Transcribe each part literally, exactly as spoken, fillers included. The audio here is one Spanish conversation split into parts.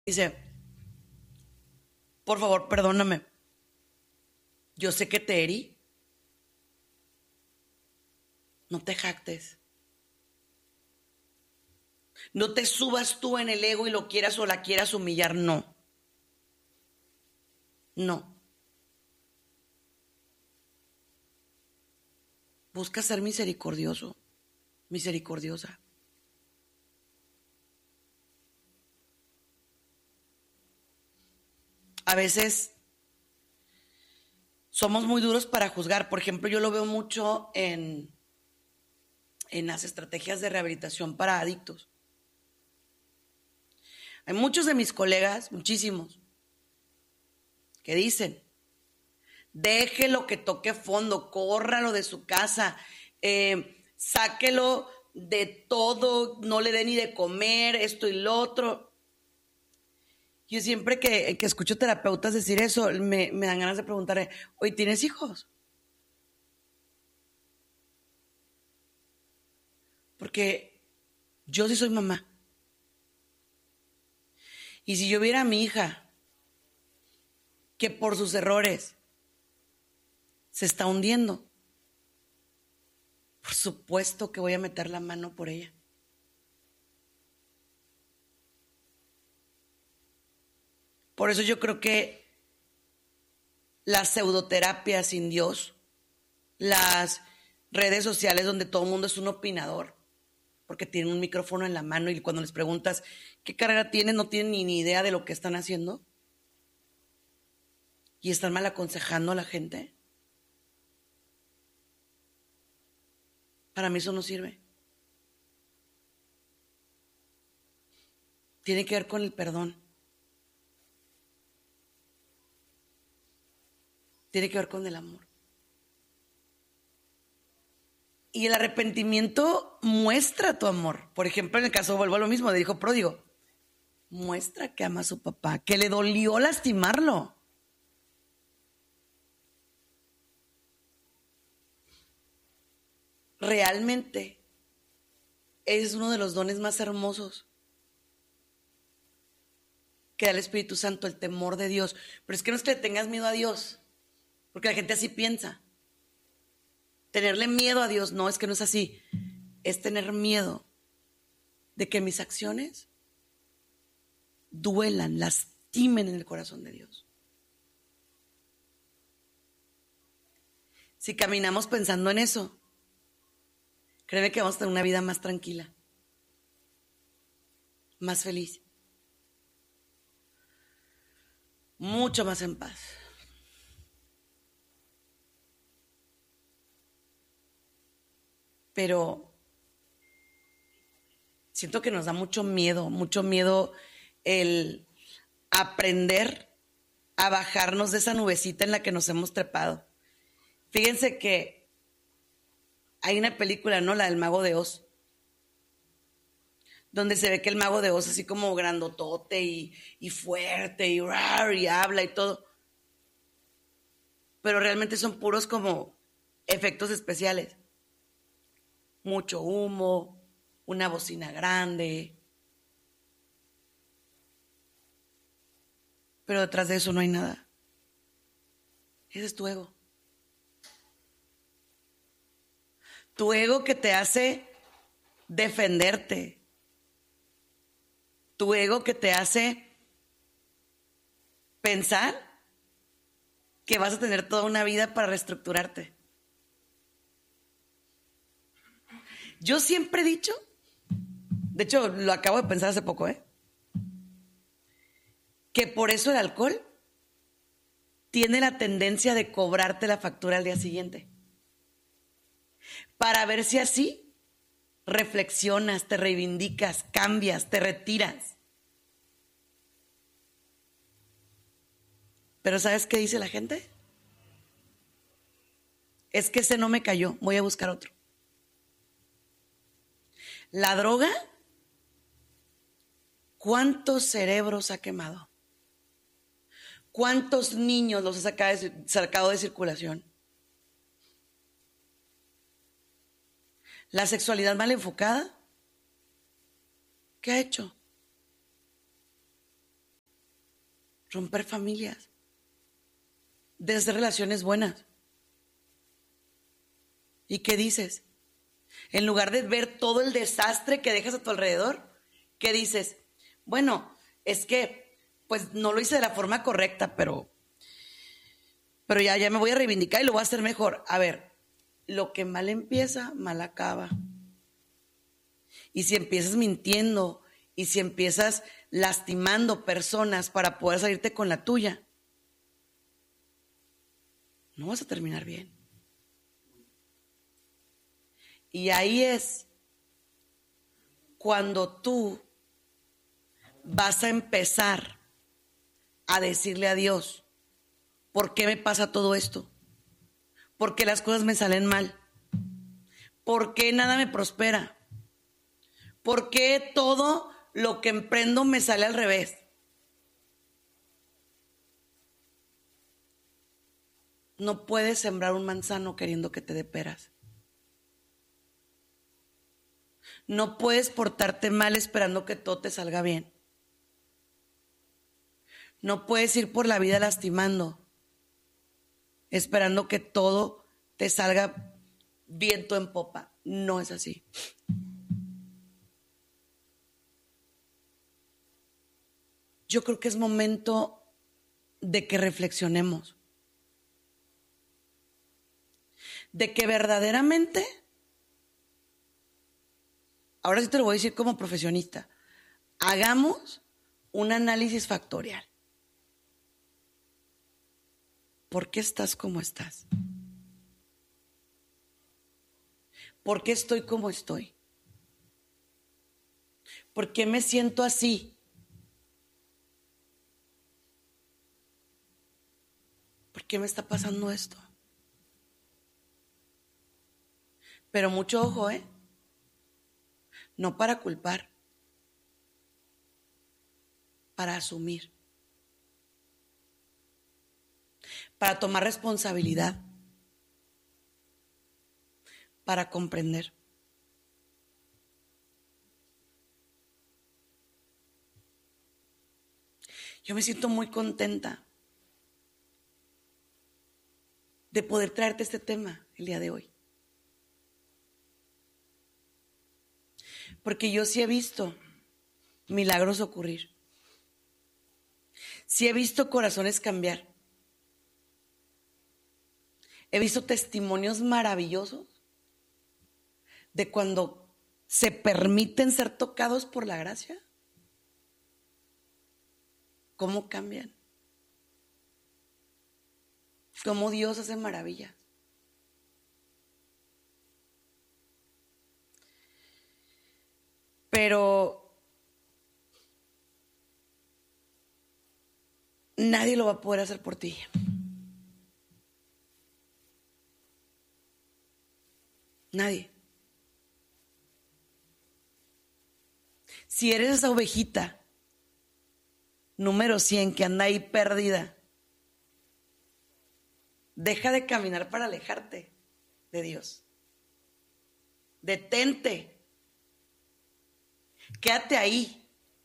Dice, por favor, perdóname. Yo sé que te herí. No te jactes. No te subas tú en el ego y lo quieras o la quieras humillar. No. No. Busca ser misericordioso, misericordiosa. A veces somos muy duros para juzgar. Por ejemplo, yo lo veo mucho en, en las estrategias de rehabilitación para adictos. Hay muchos de mis colegas, muchísimos, que dicen, déjelo que toque fondo, córralo de su casa, eh, sáquelo de todo, no le dé ni de comer, esto y lo otro. Yo siempre que, que escucho terapeutas decir eso, me, me dan ganas de preguntarle, oye, ¿tienes hijos? Porque yo sí soy mamá. Y si yo viera a mi hija que por sus errores se está hundiendo, por supuesto que voy a meter la mano por ella. Por eso yo creo que la pseudoterapia sin Dios, las redes sociales donde todo el mundo es un opinador, porque tienen un micrófono en la mano y cuando les preguntas qué carrera tienen, no tienen ni, ni idea de lo que están haciendo y están mal aconsejando a la gente. Para mí eso no sirve. Tiene que ver con el perdón. Tiene que ver con el amor. Y el arrepentimiento muestra tu amor. Por ejemplo, en el caso, vuelvo a lo mismo, de hijo pródigo. Muestra que ama a su papá, que le dolió lastimarlo. Realmente es uno de los dones más hermosos que da el Espíritu Santo, el temor de Dios. Pero es que no es que le tengas miedo a Dios, porque la gente así piensa. Tenerle miedo a Dios, no, es que no es así. Es tener miedo de que mis acciones duelan, lastimen en el corazón de Dios. Si caminamos pensando en eso, créeme que vamos a tener una vida más tranquila, más feliz, mucho más en paz. Pero siento que nos da mucho miedo, mucho miedo el aprender a bajarnos de esa nubecita en la que nos hemos trepado. Fíjense que hay una película, ¿no? La del Mago de Oz, donde se ve que el Mago de Oz así como grandotote y, y fuerte y, rar, y habla y todo. Pero realmente son puros como efectos especiales. Mucho humo, una bocina grande. Pero detrás de eso no hay nada. Ese es tu ego. Tu ego que te hace defenderte. Tu ego que te hace pensar que vas a tener toda una vida para reestructurarte. Yo siempre he dicho, de hecho lo acabo de pensar hace poco, ¿eh? que por eso el alcohol tiene la tendencia de cobrarte la factura al día siguiente. Para ver si así reflexionas, te reivindicas, cambias, te retiras. Pero ¿sabes qué dice la gente? Es que ese no me cayó, voy a buscar otro. La droga, ¿cuántos cerebros ha quemado? ¿Cuántos niños los ha sacado de circulación? La sexualidad mal enfocada, ¿qué ha hecho? romper familias, deshacer relaciones buenas. ¿Y qué dices? En lugar de ver todo el desastre que dejas a tu alrededor, ¿qué dices? Bueno, es que pues no lo hice de la forma correcta, pero, pero ya, ya me voy a reivindicar y lo voy a hacer mejor. A ver, lo que mal empieza, mal acaba. Y si empiezas mintiendo y si empiezas lastimando personas para poder salirte con la tuya, no vas a terminar bien. Y ahí es cuando tú vas a empezar a decirle a Dios, ¿por qué me pasa todo esto? ¿Por qué las cosas me salen mal? ¿Por qué nada me prospera? ¿Por qué todo lo que emprendo me sale al revés? No puedes sembrar un manzano queriendo que te dé peras. No puedes portarte mal esperando que todo te salga bien. No puedes ir por la vida lastimando, esperando que todo te salga viento en popa. No es así. Yo creo que es momento de que reflexionemos. De que verdaderamente, ahora sí te lo voy a decir como profesionista, hagamos un análisis factorial. ¿Por qué estás como estás? ¿Por qué estoy como estoy? ¿Por qué me siento así? ¿Por qué me está pasando esto? Pero mucho ojo, ¿eh? No para culpar, para asumir, para tomar responsabilidad, para comprender. Yo me siento muy contenta de poder traerte este tema el día de hoy. Porque yo sí he visto milagros ocurrir. Sí he visto corazones cambiar. He visto testimonios maravillosos de cuando se permiten ser tocados por la gracia. ¿Cómo cambian? ¿Cómo Dios hace maravillas? Pero nadie lo va a poder hacer por ti. Nadie. Si eres esa ovejita número cien que anda ahí perdida, deja de caminar para alejarte de Dios. Detente. Quédate ahí.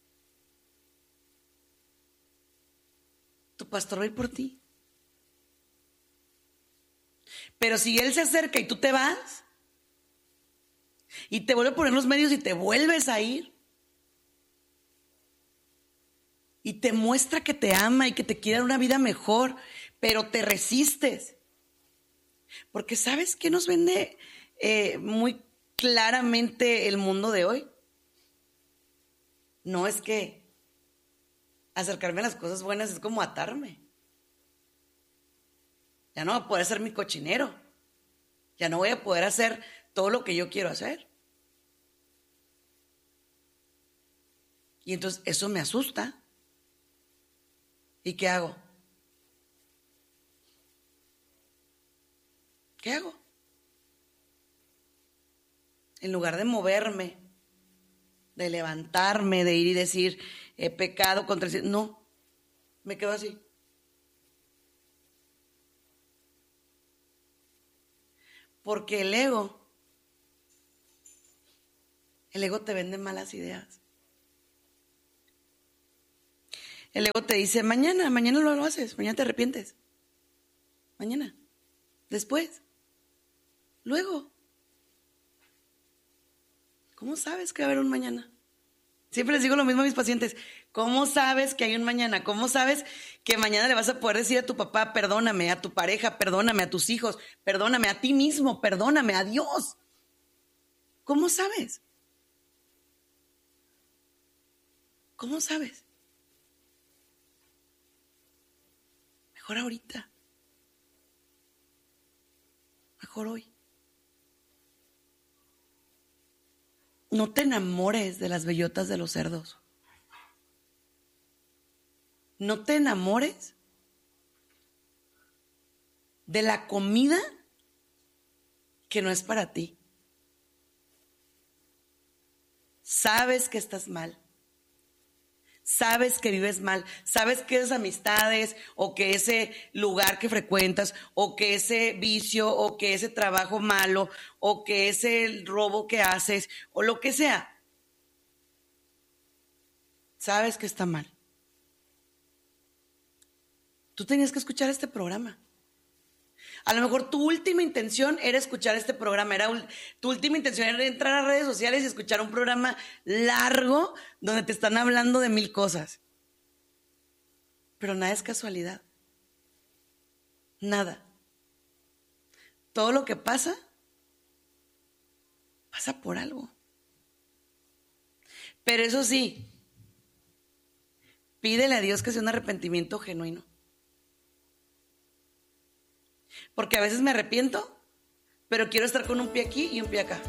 Tu pastor va a ir por ti. Pero si Él se acerca y tú te vas y te vuelve a poner los medios y te vuelves a ir y te muestra que te ama y que te quiere dar una vida mejor, pero te resistes. Porque ¿sabes qué nos vende eh, muy claramente el mundo de hoy? No es que acercarme a las cosas buenas es como atarme. Ya no voy a poder ser mi cochinero. Ya no voy a poder hacer todo lo que yo quiero hacer. Y entonces eso me asusta. ¿Y qué hago? ¿Qué hago? En lugar de moverme, de levantarme, de ir y decir, he pecado contra el... No, me quedo así. Porque el ego, el ego te vende malas ideas. El ego te dice, mañana, mañana lo, lo haces, mañana te arrepientes. Mañana, después, luego. ¿Cómo sabes que va a haber un mañana? Siempre les digo lo mismo a mis pacientes. ¿Cómo sabes que hay un mañana? ¿Cómo sabes que mañana le vas a poder decir a tu papá, perdóname, a tu pareja, perdóname, a tus hijos, perdóname, a ti mismo, perdóname, a Dios? ¿Cómo sabes? ¿Cómo sabes? Mejor ahorita. Mejor hoy. No te enamores de las bellotas de los cerdos. No te enamores de la comida que no es para ti. Sabes que estás mal. Sabes que vives mal, sabes que esas amistades o que ese lugar que frecuentas o que ese vicio o que ese trabajo malo o que ese robo que haces o lo que sea, sabes que está mal. Tú tenías que escuchar este programa. A lo mejor tu última intención era escuchar este programa, era tu última intención era entrar a redes sociales y escuchar un programa largo donde te están hablando de mil cosas. Pero nada es casualidad. Nada. Todo lo que pasa, pasa por algo. Pero eso sí, pídele a Dios que sea un arrepentimiento genuino. Porque a veces me arrepiento, pero quiero estar con un pie aquí y un pie acá.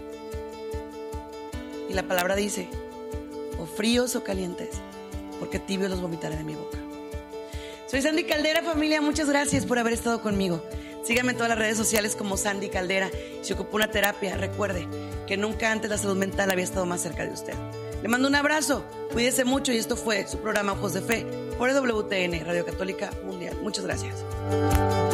Y la palabra dice, o fríos o calientes, porque tibios los vomitaré de mi boca. Soy Sandy Caldera, familia, muchas gracias por haber estado conmigo. Síganme en todas las redes sociales como Sandy Caldera. Si ocupa una terapia, recuerde que nunca antes la salud mental había estado más cerca de usted. Le mando un abrazo, cuídese mucho y esto fue su programa Ojos de Fe por E W T N, Radio Católica Mundial. Muchas gracias.